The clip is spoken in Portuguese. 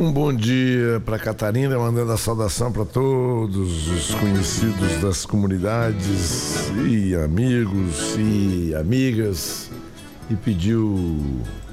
Um bom dia para Catarina, mandando a saudação para todos os conhecidos das comunidades e amigos e amigas, e pediu